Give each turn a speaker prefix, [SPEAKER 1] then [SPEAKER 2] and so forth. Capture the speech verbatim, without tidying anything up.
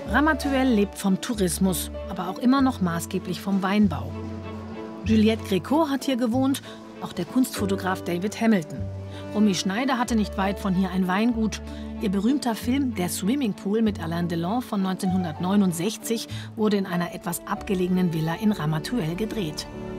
[SPEAKER 1] Ramatuelle lebt vom Tourismus, aber auch immer noch maßgeblich vom Weinbau. Juliette Gréco hat hier gewohnt, auch der Kunstfotograf David Hamilton. Romy Schneider hatte nicht weit von hier ein Weingut. Ihr berühmter Film Der Swimmingpool mit Alain Delon von neunzehnhundertneunundsechzig wurde in einer etwas abgelegenen Villa in Ramatuelle gedreht.